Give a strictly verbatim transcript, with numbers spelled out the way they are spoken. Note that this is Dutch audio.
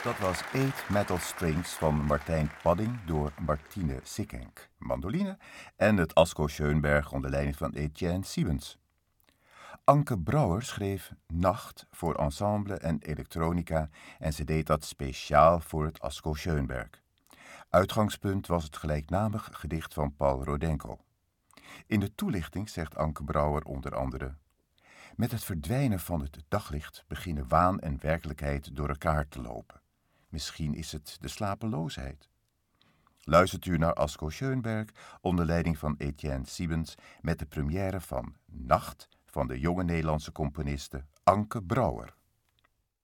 Dat was Eight Metal Strings van Martijn Padding door Martine Sikkenk, mandoline, en het Asko Schoenberg onder leiding van Etienne Siebens. Anke Brouwer schreef Nacht voor ensemble en elektronica en ze deed dat speciaal voor het Asko Schoenberg. Uitgangspunt was het gelijknamig gedicht van Paul Rodenko. In de toelichting zegt Anke Brouwer onder andere: met het verdwijnen van het daglicht beginnen waan en werkelijkheid door elkaar te lopen. Misschien is het de slapeloosheid. Luistert u naar Asko Schoenberg onder leiding van Etienne Siebens met de première van Nacht van de jonge Nederlandse componiste Anke Brouwer.